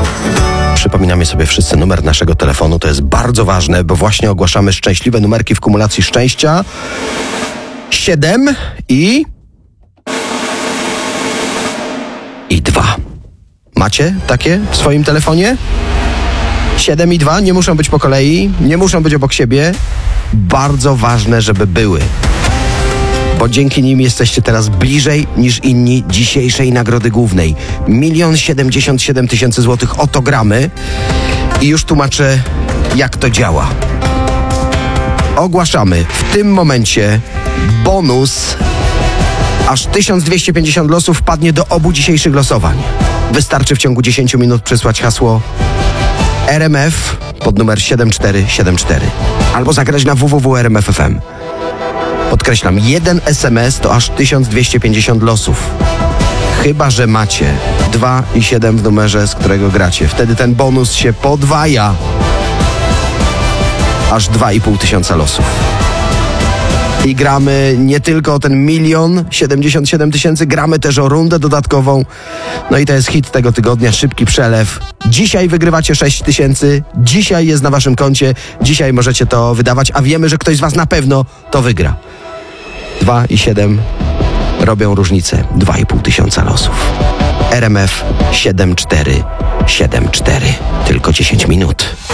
Przypominamy sobie wszyscy numer naszego telefonu, to jest bardzo ważne, bo właśnie ogłaszamy szczęśliwe numerki w kumulacji szczęścia. 7 i 2. Macie takie w swoim telefonie? 7 i 2 nie muszą być po kolei, nie muszą być obok siebie. Bardzo ważne, żeby były. Bo dzięki nim jesteście teraz bliżej niż inni dzisiejszej nagrody głównej. 1 077 000 złotych, oto gramy. I już tłumaczę, jak to działa. Ogłaszamy w tym momencie bonus. Aż 1250 losów wpadnie do obu dzisiejszych losowań. Wystarczy w ciągu 10 minut przysłać hasło RMF pod numer 7474 albo zagrać na www.rmf.fm. Podkreślam, jeden SMS to aż 1250 losów. Chyba że macie 2 i 7 w numerze, z którego gracie. Wtedy ten bonus się podwaja. Aż 2500 losów. I gramy nie tylko o ten 1 077 000, gramy też o rundę dodatkową. No i to jest hit tego tygodnia, szybki przelew. Dzisiaj wygrywacie 6000, dzisiaj jest na waszym koncie, dzisiaj możecie to wydawać, a wiemy, że ktoś z was na pewno to wygra. 2 i 7 robią różnicę, 2500 losów. RMF 7474, tylko 10 minut.